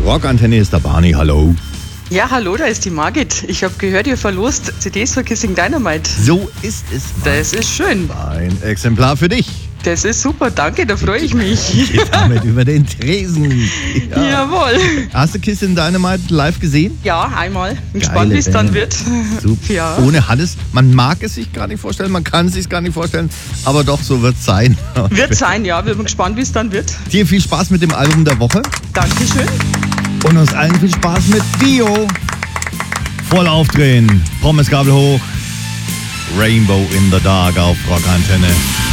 Rockantenne ist der Barney, hallo. Ja, hallo, da ist die Margit. Ich habe gehört, ihr verlost CDs für Kissing Dynamite. So ist es. Das ist schön. Ein Exemplar für dich. Das ist super, danke, da freue ich mich. Geht damit über den Tresen. Ja. Jawohl. Hast du Kissing Dynamite live gesehen? Ja, einmal. Bin gespannt, wie es dann wird. Super. Ja. Ohne Hannes. Man mag es sich gar nicht vorstellen, man kann es sich gar nicht vorstellen, aber doch, so wird es sein. Wird sein, ja. Wir sind gespannt, wie es dann wird. Dir viel Spaß mit dem Album der Woche. Dankeschön. Und uns allen viel Spaß mit Dio. Voll aufdrehen. Pommesgabel hoch. Rainbow in the Dark auf Rockantenne.